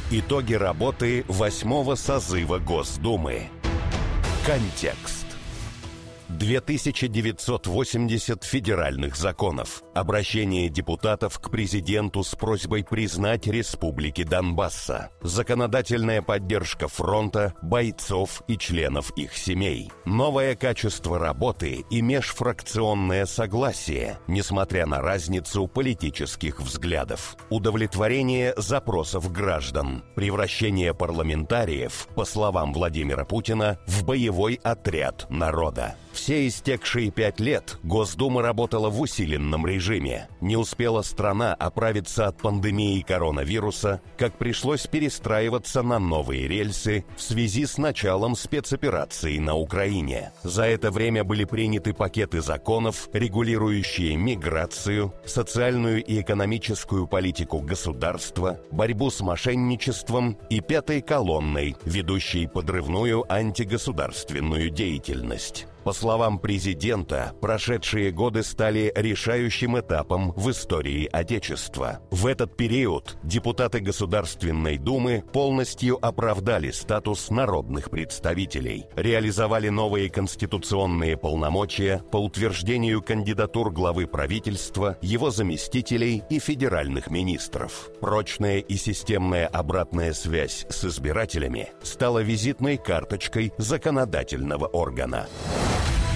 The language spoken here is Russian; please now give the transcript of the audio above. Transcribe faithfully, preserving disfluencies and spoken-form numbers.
Итоги работы восьмого созыва Госдумы. Контекст. две тысячи девятьсот восемьдесят федеральных законов. Обращение депутатов к президенту с просьбой признать республики Донбасса. Законодательная поддержка фронта, бойцов и членов их семей. Новое качество работы и межфракционное согласие, несмотря на разницу политических взглядов. Удовлетворение запросов граждан. Превращение парламентариев, по словам Владимира Путина, в боевой отряд народа. Все истекшие пять лет Госдума работала в усиленном режиме. Не успела страна оправиться от пандемии коронавируса, как пришлось перестраиваться на новые рельсы в связи с началом спецоперации на Украине. За это время были приняты пакеты законов, регулирующие миграцию, социальную и экономическую политику государства, борьбу с мошенничеством и пятой колонной, ведущей подрывную антигосударственную деятельность. По словам президента, прошедшие годы стали решающим этапом в истории Отечества. В этот период депутаты Государственной Думы полностью оправдали статус народных представителей, реализовали новые конституционные полномочия по утверждению кандидатур главы правительства, его заместителей и федеральных министров. Прочная и системная обратная связь с избирателями стала визитной карточкой законодательного органа.